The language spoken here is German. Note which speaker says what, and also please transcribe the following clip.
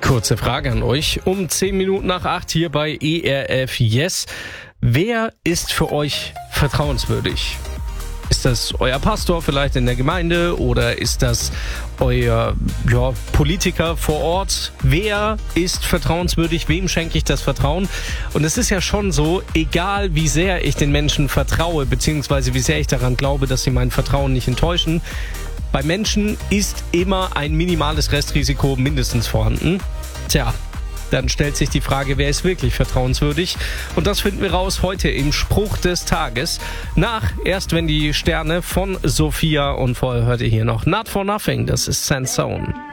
Speaker 1: Kurze Frage an euch. Um 10 Minuten nach 8 hier bei ERF Yes. Wer ist für euch vertrauenswürdig? Ist das euer Pastor vielleicht in der Gemeinde oder ist das euer Politiker vor Ort? Wer ist vertrauenswürdig? Wem schenke ich das Vertrauen? Und es ist ja schon so, egal wie sehr ich den Menschen vertraue, beziehungsweise wie sehr ich daran glaube, dass sie mein Vertrauen nicht enttäuschen, bei Menschen ist immer ein minimales Restrisiko mindestens vorhanden. Tja, dann stellt sich die Frage, wer ist wirklich vertrauenswürdig? Und das finden wir raus heute im Spruch des Tages. Erst wenn die Sterne von Sophia, und vorher hört ihr hier noch Not for Nothing, das ist Sansone.